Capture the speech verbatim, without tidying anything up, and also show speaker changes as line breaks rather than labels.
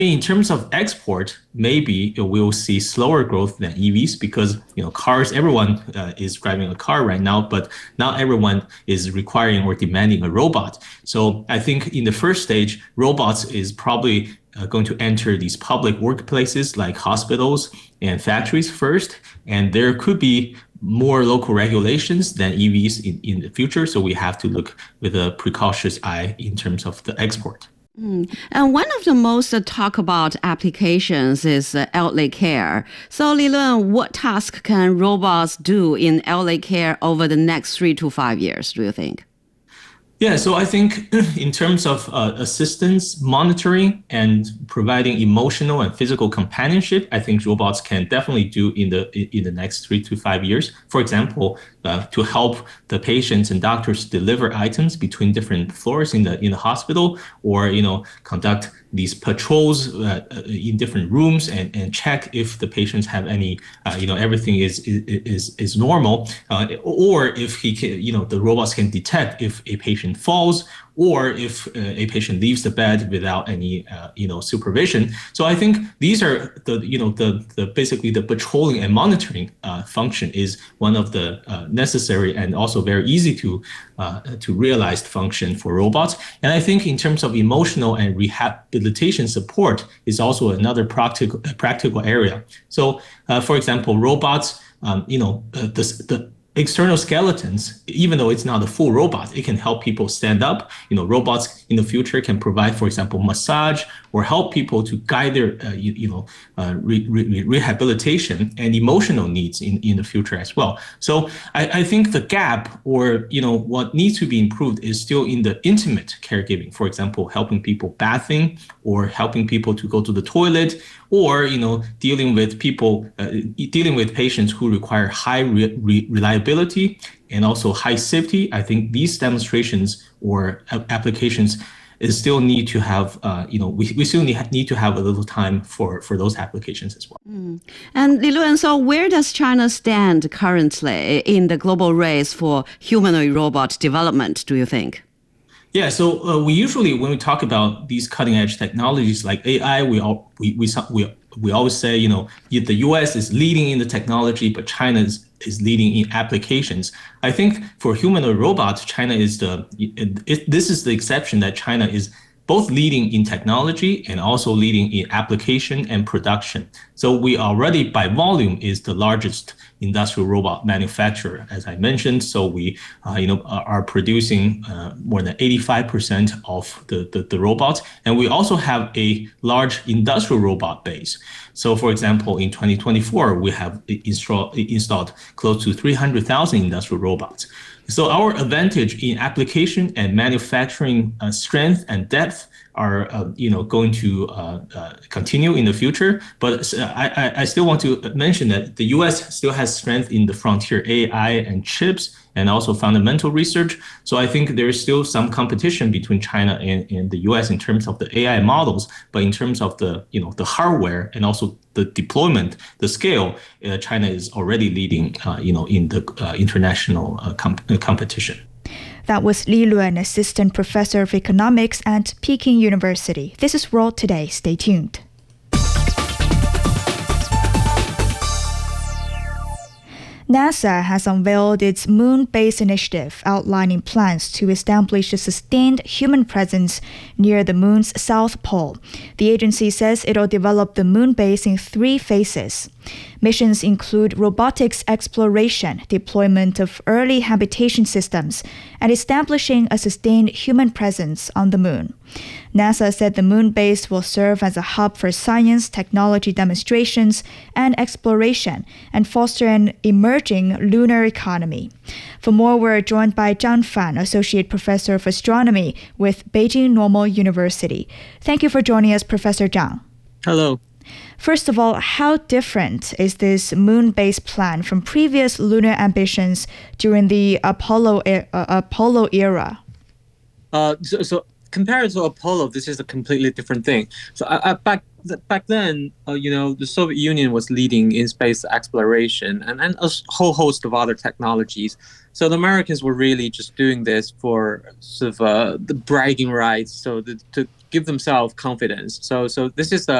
In terms of export, maybe we'll see slower growth than E Vs because you know cars. Everyone uh, is driving a car right now, but not everyone is requiring or demanding a robot. So I think in the first stage, robots is probably uh, going to enter these public workplaces like hospitals and factories first, and there could be more local regulations than E Vs in, in the future. So we have to look with a precautious eye in terms of the export.
Mm. And one of the most uh, talk about applications is uh, elderly care. So, Li Lun, what task can robots do in elderly care over the next three to five years, do you think?
Yeah, so I think in terms of uh, assistance, monitoring, and providing emotional and physical companionship, I think robots can definitely do in the in the next three to five years. For example, uh, to help the patients and doctors deliver items between different floors in the in the hospital, or you know conduct these patrols uh, in different rooms and, and check if the patients have any, uh, you know, everything is is is normal, uh, or if he can, you know, the robots can detect if a patient falls or if uh, a patient leaves the bed without any, uh, you know, supervision. So I think these are the, you know, the the basically the patrolling and monitoring uh, function is one of the uh, necessary and also very easy to uh, to realize function for robots. And I think in terms of emotional and rehabilitation support is also another practical practical area. So, uh, for example, robots, um, you know, uh, the the external skeletons, even though it's not a full robot, it can help people stand up. You know, robots in the future can provide, for example, massage or help people to guide their, uh, you, you know, uh, re re rehabilitation and emotional needs in, in the future as well. So I, I think the gap or, you know, what needs to be improved is still in the intimate caregiving. For example, helping people bathing or helping people to go to the toilet, or, you know, dealing with people, uh, dealing with patients who require high re re reliability and also high safety. I think these demonstrations or applications is still need to have, uh, you know, we, we still need, need to have a little time for, for those applications as well.
Mm. And Li Lun, so where does China stand currently in the global race for humanoid robot development, do you think?
Yeah, so uh, we usually, when we talk about these cutting edge technologies like A I, we all we we we, we always say, you know, the U S is leading in the technology, but China is, is leading in applications. I think for humanoid robots, China is the it, it, this is the exception that China is both leading in technology and also leading in application and production. So we already, by volume, is the largest industrial robot manufacturer, as I mentioned. So we, uh, you know, are producing uh, more than eighty-five percent of the, the, the robots. And we also have a large industrial robot base. So for example, in twenty twenty-four, we have install, installed close to three hundred thousand industrial robots. So our advantage in application and manufacturing uh, strength and depth are, uh, you know, going to uh, uh, continue in the future. But I, I still want to mention that the U S still has strength in the frontier A I and chips and also fundamental research. So I think there is still some competition between China and, and the U S in terms of the A I models, but in terms of the, you know, the hardware and also the deployment, the scale, uh, China is already leading, uh, you know, in the uh, international uh, comp competition.
That was Li Lun, Assistant Professor of Economics at Peking University. This is World Today. Stay tuned. NASA has unveiled its Moon Base initiative, outlining plans to establish a sustained human presence near the Moon's south pole. The agency says it'll develop the Moon Base in three phases. Missions include robotics exploration, deployment of early habitation systems, and establishing a sustained human presence on the Moon. NASA said the Moon Base will serve as a hub for science, technology demonstrations, and exploration, and foster an emerging lunar economy. For more, we're joined by Zhang Fan, Associate Professor of Astronomy with Beijing Normal University. Thank you for joining us, Professor Zhang.
Hello.
First of all, how different is this moon-based plan from previous lunar ambitions during the Apollo uh, Apollo era?
Uh, so, so compared to Apollo, this is a completely different thing. So uh, uh, back back then, uh, you know, the Soviet Union was leading in space exploration and, and a whole host of other technologies. So the Americans were really just doing this for sort of uh, the bragging rights, so the, to give themselves confidence. So so this is the